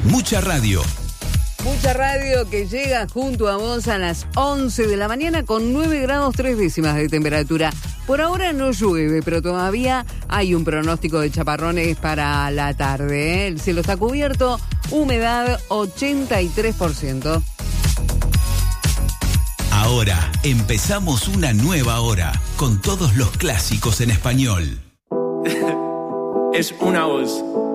Mucha radio. Mucha radio que llega junto a vos a las 11 de la mañana con 9 grados 3 décimas de temperatura. Por ahora no llueve, pero todavía hay un pronóstico de chaparrones para la tarde. El cielo está cubierto, humedad 83%. Ahora empezamos una nueva hora con todos los clásicos en español. Es una voz.